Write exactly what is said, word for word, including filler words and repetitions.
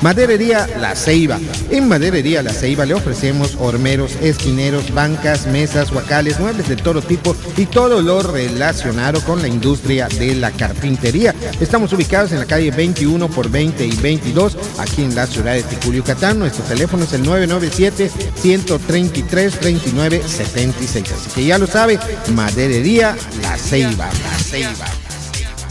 Maderería La Ceiba. En Maderería La Ceiba le ofrecemos hormeros, esquineros, bancas, mesas, huacales, muebles de todo tipo y todo lo relacionado con la industria de la carpintería. Estamos ubicados en la calle veintiuno por veinte y veintidós, aquí en la ciudad de Ticul, Yucatán. Nuestro teléfono es el nueve nueve siete, uno tres tres, dos nueve siete seis. Así que ya lo sabe, Maderería La Ceiba. La Ceiba.